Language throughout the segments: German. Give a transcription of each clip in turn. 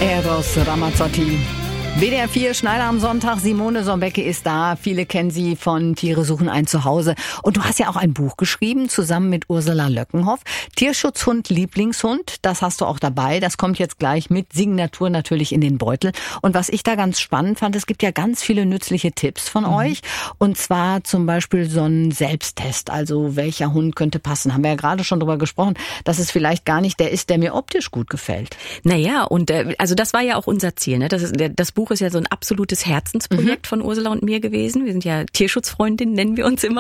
Eros Ramazzotti. WDR 4, Schneider am Sonntag. Simone Sombecke ist da. Viele kennen sie von Tiere suchen ein Zuhause. Und du hast ja auch ein Buch geschrieben, zusammen mit Ursula Löckenhoff. Tierschutzhund, Lieblingshund. Das hast du auch dabei. Das kommt jetzt gleich mit Signatur natürlich in den Beutel. Und was ich da ganz spannend fand, es gibt ja ganz viele nützliche Tipps von euch. Und zwar zum Beispiel so ein Selbsttest. Also welcher Hund könnte passen. Haben wir ja gerade schon drüber gesprochen, dass es vielleicht gar nicht der ist, der mir optisch gut gefällt. Naja, und also das war ja auch unser Ziel. Ne? Das Buch ist ja so ein absolutes Herzensprojekt von Ursula und mir gewesen. Wir sind ja Tierschutzfreundinnen, nennen wir uns immer.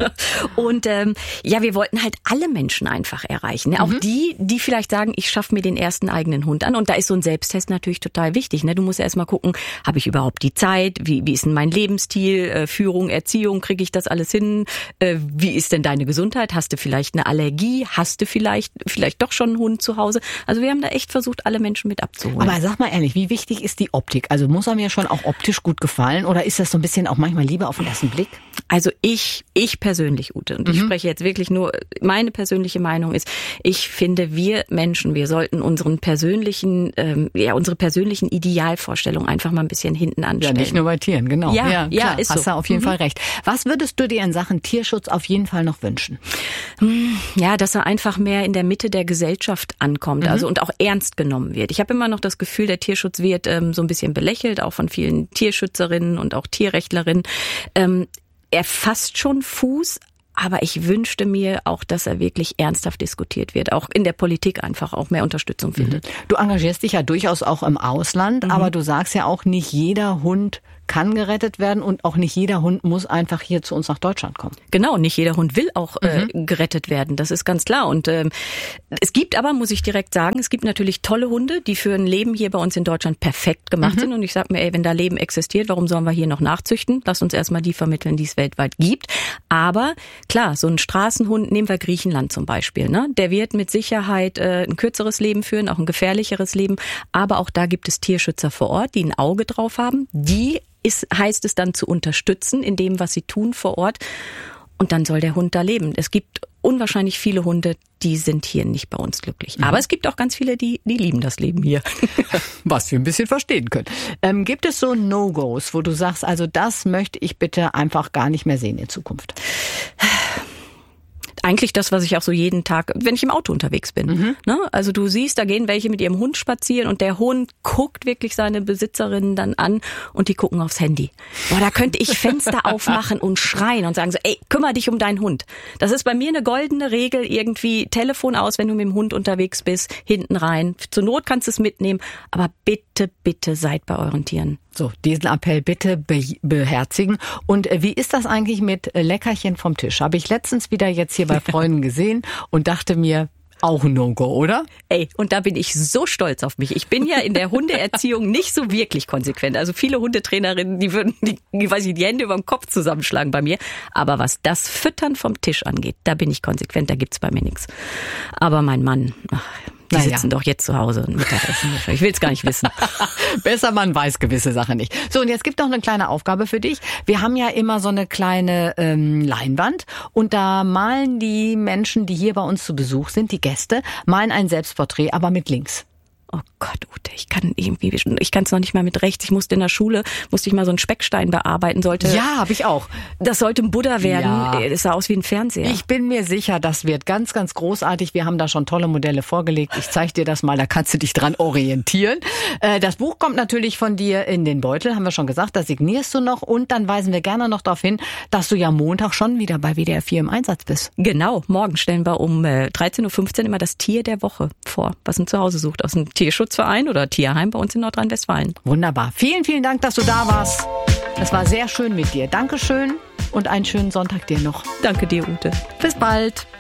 Und ja, wir wollten halt alle Menschen einfach erreichen. Ne? Auch die vielleicht sagen, ich schaffe mir den ersten eigenen Hund an. Und da ist so ein Selbsttest natürlich total wichtig. Ne? Du musst ja erstmal gucken, habe ich überhaupt die Zeit? Wie ist denn mein Lebensstil? Führung, Erziehung, kriege ich das alles hin? Wie ist denn deine Gesundheit? Hast du vielleicht eine Allergie? Hast du vielleicht doch schon einen Hund zu Hause? Also wir haben da echt versucht, alle Menschen mit abzuholen. Aber sag mal ehrlich, wie wichtig ist die Optik? Also muss er mir schon auch optisch gut gefallen oder ist das so ein bisschen auch manchmal Liebe auf den ersten Blick? Also ich persönlich, Ute, und ich spreche jetzt wirklich nur, meine persönliche Meinung ist, ich finde, wir Menschen, wir sollten unsere persönlichen Idealvorstellungen einfach mal ein bisschen hinten anstellen. Ja, nicht nur bei Tieren, genau. Ja, klar, ist hast so. du auf jeden Fall recht. Was würdest du dir in Sachen Tierschutz auf jeden Fall noch wünschen? Ja, dass er einfach mehr in der Mitte der Gesellschaft ankommt, also und auch ernst genommen wird. Ich habe immer noch das Gefühl, der Tierschutz wird so ein bisschen belächelt, auch von vielen Tierschützerinnen und auch Tierrechtlerinnen. Er fasst schon Fuß, aber ich wünschte mir auch, dass er wirklich ernsthaft diskutiert wird, auch in der Politik einfach auch mehr Unterstützung findet. Du engagierst dich ja durchaus auch im Ausland, aber du sagst ja auch, nicht jeder Hund kann gerettet werden und auch nicht jeder Hund muss einfach hier zu uns nach Deutschland kommen. Genau, nicht jeder Hund will auch gerettet werden, das ist ganz klar. Und es gibt aber, muss ich direkt sagen, es gibt natürlich tolle Hunde, die für ein Leben hier bei uns in Deutschland perfekt gemacht sind. Und ich sag mir, wenn da Leben existiert, warum sollen wir hier noch nachzüchten? Lass uns erstmal die vermitteln, die es weltweit gibt. Aber klar, so ein Straßenhund, nehmen wir Griechenland zum Beispiel, ne? Der wird mit Sicherheit ein kürzeres Leben führen, auch ein gefährlicheres Leben. Aber auch da gibt es Tierschützer vor Ort, die ein Auge drauf haben, heißt es dann zu unterstützen in dem, was sie tun vor Ort. Und dann soll der Hund da leben. Es gibt unwahrscheinlich viele Hunde, die sind hier nicht bei uns glücklich. Aber es gibt auch ganz viele, die lieben das Leben hier. Was wir ein bisschen verstehen können. Gibt es so No-Gos, wo du sagst, also das möchte ich bitte einfach gar nicht mehr sehen in Zukunft? Eigentlich das, was ich auch so jeden Tag, wenn ich im Auto unterwegs bin. Ne? Also du siehst, da gehen welche mit ihrem Hund spazieren und der Hund guckt wirklich seine Besitzerinnen dann an und die gucken aufs Handy. Boah, da könnte ich Fenster aufmachen und schreien und sagen so, ey, kümmere dich um deinen Hund. Das ist bei mir eine goldene Regel, irgendwie Telefon aus, wenn du mit dem Hund unterwegs bist, hinten rein. Zur Not kannst du es mitnehmen, aber bitte, bitte seid bei euren Tieren. So, diesen Appell bitte beherzigen. Und wie ist das eigentlich mit Leckerchen vom Tisch? Habe ich letztens wieder jetzt hier bei Freunden gesehen und dachte mir, auch ein No-Go, oder? Ey, und da bin ich so stolz auf mich. Ich bin ja in der Hundeerziehung nicht so wirklich konsequent. Also viele Hundetrainerinnen, die würden die Hände über dem Kopf zusammenschlagen bei mir. Aber was das Füttern vom Tisch angeht, da bin ich konsequent, da gibt's bei mir nichts. Aber mein Mann, die sitzen doch jetzt zu Hause und Mittagessen. Ich will es gar nicht wissen. Besser, man weiß gewisse Sachen nicht. So, und jetzt gibt noch eine kleine Aufgabe für dich. Wir haben ja immer so eine kleine Leinwand und da malen die Menschen, die hier bei uns zu Besuch sind, die Gäste, malen ein Selbstporträt, aber mit links. Oh Gott, Ute, ich kann es noch nicht mal mit rechts. Ich musste in der Schule, mal so einen Speckstein bearbeiten. Ja, habe ich auch. Das sollte ein Buddha werden. Ja. Das sah aus wie ein Fernseher. Ich bin mir sicher, das wird ganz, ganz großartig. Wir haben da schon tolle Modelle vorgelegt. Ich zeige dir das mal, da kannst du dich dran orientieren. Das Buch kommt natürlich von dir in den Beutel, haben wir schon gesagt. Da signierst du noch und dann weisen wir gerne noch darauf hin, dass du ja Montag schon wieder bei WDR 4 im Einsatz bist. Genau, morgen stellen wir um 13.15 Uhr immer das Tier der Woche vor, was ein Zuhause sucht aus dem Tierschutzverein oder Tierheim bei uns in Nordrhein-Westfalen. Wunderbar. Vielen, vielen Dank, dass du da warst. Es war sehr schön mit dir. Dankeschön und einen schönen Sonntag dir noch. Danke dir, Ute. Bis bald.